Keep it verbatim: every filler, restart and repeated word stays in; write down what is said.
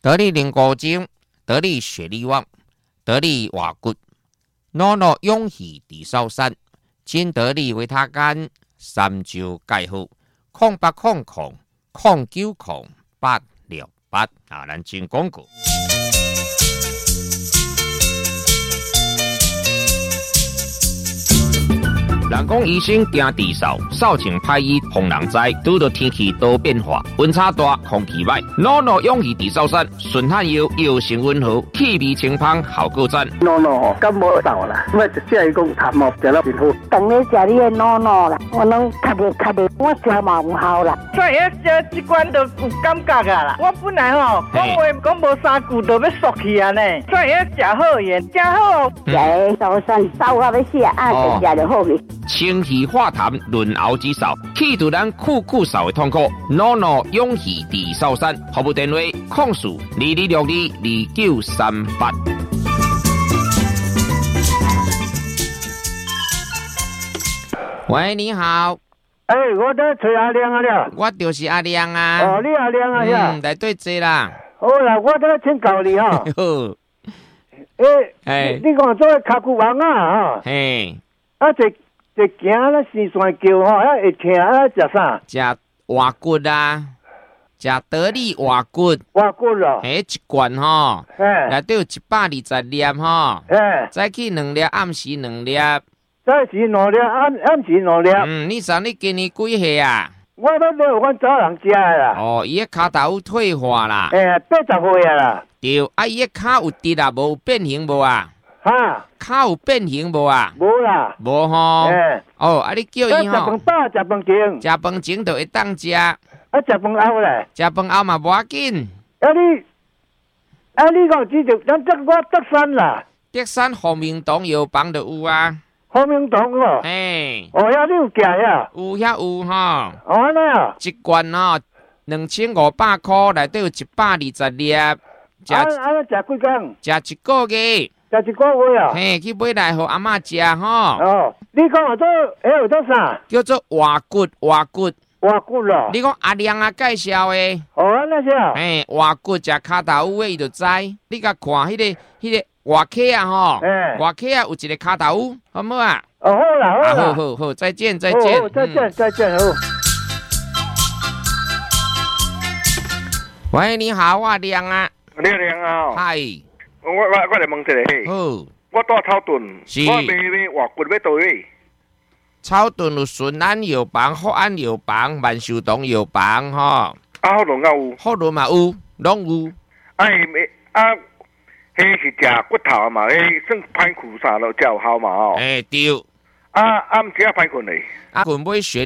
得力灵骨精，得力血力旺，得力瓦骨，诺诺勇气地少山，金得力维他干，三九钙好，空八空空，空九空八六八啊，咱进广告。人讲医生惊地扫，扫清歹医防人灾。拄到天气多变化，温差大，空气歹，诺诺勇气地扫山，顺汗药药性温和，气味清芳，效果赞。 诺诺吼，感冒扫啦，我就只系讲痰毛食了真好。 当你食你的诺诺啦，我拢咳的咳的，我食嘛有效啦。 所以这这罐都有感觉啊啦。我本来吼讲话讲无三句都要缩去啊呢，所以食好盐，食好。 食的扫山扫到要死啊，就食就好去。 清气化痰，润喉止扫，去除咱酷酷扫的痛苦。诺诺勇气地扫山，服务电话：控诉二二六二二九三八。喂，你好。 哎、欸，我在找阿亮啊了。 我就是阿亮啊。 哦，你阿亮啊呀？ 嗯，来对坐啦。 好啦，我在请教你哈。 好。 诶， 哎， 你讲做脚骨王啊？ 嘿。 啊，这。一行咧是算叫吼，啊会疼啊食啥？ 食瓦骨啊，食得力瓦骨。 瓦骨咯。 嘿，一罐吼，内底有一百二十粒吼。 嘿。 早起两粒，暗时两粒。 早时两粒，暗暗时两粒。 嗯，你说你今年几岁啊？ 我都没有阮早人食的啦。 哦，伊个骹头有退化啦。 诶，八十岁啊啦。 对，啊，伊个骹有直啊，无有变形无啊？ 哈， 骹有变形无啊？ 无啦， 无吼。 诶， 哦，啊，你叫伊吼。 食饭饱，食饭前。 食饭前就会当食。啊， 食饭后咧。 食饭后嘛无要紧。 啊你，啊你讲只就咱这我德山啦。 德山红明堂药房就有啊。 红明堂哦。 嘿。 哦呀，你有寄呀？ 有遐有吼。哦安尼啊。 一罐吼，两千五百块，内底有一百二十粒。 食啊啊！食几工？ 食一个月。 食一个月啊！ 嘿，去买来互阿嬷食吼。 哦，你讲有做，迄有做啥？ 叫做瓦骨，瓦骨， 瓦骨咯。 你讲阿亮啊介绍的。 哦，安尼是啊。 嘿，瓦骨食骹头有诶，伊就知。你甲看迄、那个、迄、那个外壳啊吼，外壳啊有一个骹头有，好唔好啊？ 哦，好啦，好啦。 啊、好好好，再见，再见。 好，再见，嗯、再见，好。 喂，你好，我亮啊。 你好，亮啊。 嗨。 我我我来问一个嘿， 好， 我带草屯，我买买外骨要倒位。 草屯有顺安药房、福安药房、万寿堂药房吼。啊， 福伦也有， 福伦嘛有，拢有。 啊，啊，迄是食骨头嘛，迄算歹苦啥咯，才有效嘛吼。 诶、欸，对。 啊啊，毋是啊歹困嘞。 啊，困买血